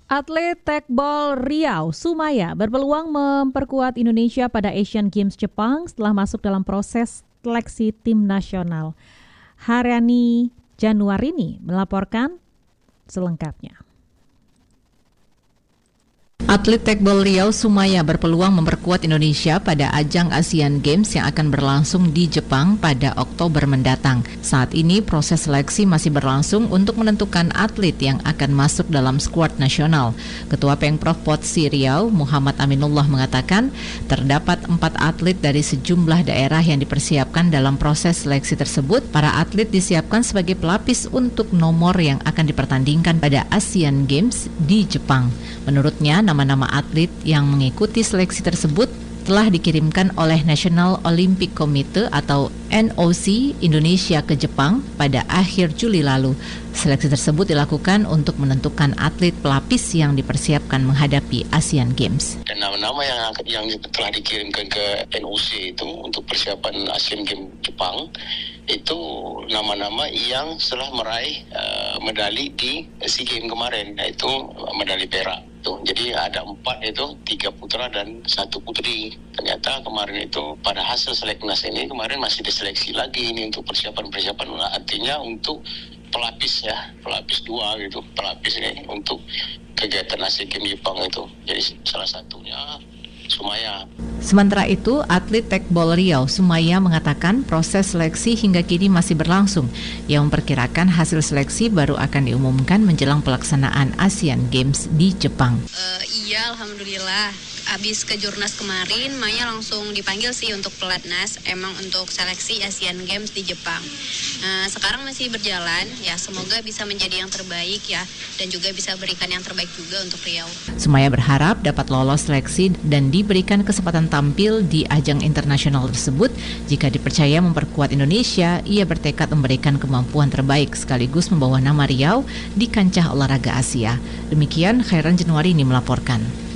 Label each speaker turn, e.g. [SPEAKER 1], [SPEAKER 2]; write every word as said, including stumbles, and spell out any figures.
[SPEAKER 1] Atlet tekbol Riau, Sumaya, berpeluang memperkuat Indonesia pada Asian Games Jepang setelah masuk dalam proses seleksi tim nasional. Haryani Januarini melaporkan selengkapnya.
[SPEAKER 2] Atlet tekbol Riau Sumaya berpeluang memperkuat Indonesia pada ajang Asian Games yang akan berlangsung di Jepang pada Oktober mendatang. Saat ini proses seleksi masih berlangsung untuk menentukan atlet yang akan masuk dalam skuad nasional. Ketua Pengprov Potsi Riau, Muhammad Aminullah mengatakan, terdapat empat atlet dari sejumlah daerah yang dipersiapkan dalam proses seleksi tersebut. Para atlet disiapkan sebagai pelapis untuk nomor yang akan dipertandingkan pada Asian Games di Jepang. Menurutnya, nama-nama atlet yang mengikuti seleksi tersebut telah dikirimkan oleh National Olympic Committee atau N O C Indonesia ke Jepang pada akhir Juli lalu. Seleksi tersebut dilakukan untuk menentukan atlet pelapis yang dipersiapkan menghadapi Asian Games.
[SPEAKER 3] Dan nama-nama yang yang telah dikirimkan ke N O C itu untuk persiapan Asian Games Jepang itu nama-nama yang telah meraih uh, medali di SEA Games kemarin, yaitu medali perak. Tuh, jadi ada empat itu, tiga putra dan satu putri. Ternyata kemarin itu pada hasil seleknas ini kemarin masih diseleksi lagi ini untuk persiapan-persiapan. Artinya untuk pelapis ya, pelapis dua gitu, pelapis ini untuk kegiatan Asian Games Jepang itu. Jadi salah satunya Sumaya.
[SPEAKER 2] Sementara itu, atlet tekbol Riau Sumaya mengatakan proses seleksi hingga kini masih berlangsung. Ia memperkirakan hasil seleksi baru akan diumumkan menjelang pelaksanaan Asian Games di Jepang.
[SPEAKER 4] Uh, iya, alhamdulillah. Abis ke Jurnas kemarin, Maya langsung dipanggil sih untuk pelatnas, emang untuk seleksi Asian Games di Jepang. Nah, sekarang masih berjalan, ya semoga bisa menjadi yang terbaik ya, dan juga bisa berikan yang terbaik juga untuk Riau.
[SPEAKER 2] Sumaya berharap dapat lolos seleksi dan diberikan kesempatan tampil di ajang internasional tersebut. Jika dipercaya memperkuat Indonesia, ia bertekad memberikan kemampuan terbaik sekaligus membawa nama Riau di kancah olahraga Asia. Demikian Khairan Januarini melaporkan.